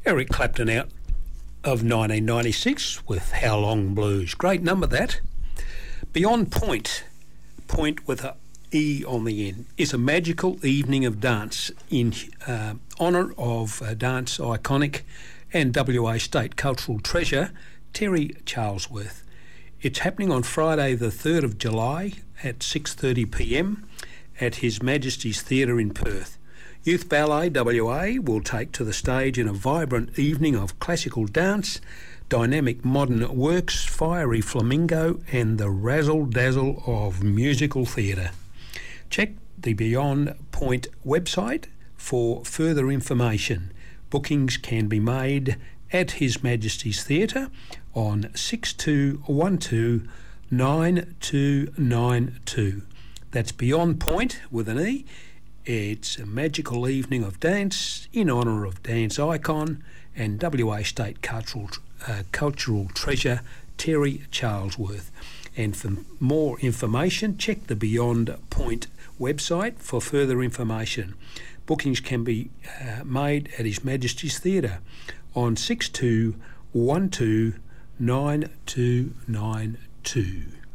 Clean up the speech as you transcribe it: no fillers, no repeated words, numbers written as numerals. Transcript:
Eric Clapton out of 1996 with How Long Blues. Great number, that. Beyond Point, point with a E on the end, is a magical evening of dance in honour of dance iconic and WA State Cultural Treasure, Terry Charlesworth. It's happening on Friday the 3rd of July at 6:30pm at His Majesty's Theatre in Perth. Youth Ballet WA will take to the stage in a vibrant evening of classical dance, dynamic modern works, fiery flamingo and the razzle-dazzle of musical theatre. Check the Beyond Point website for further information. Bookings can be made at His Majesty's Theatre on 6212 9292. That's Beyond Point with an E. It's a magical evening of dance in honour of dance icon and WA State Cultural Treasure, Terry Charlesworth. And for more information, check the Beyond Point website for further information. Bookings can be made at His Majesty's Theatre on 6212 9292.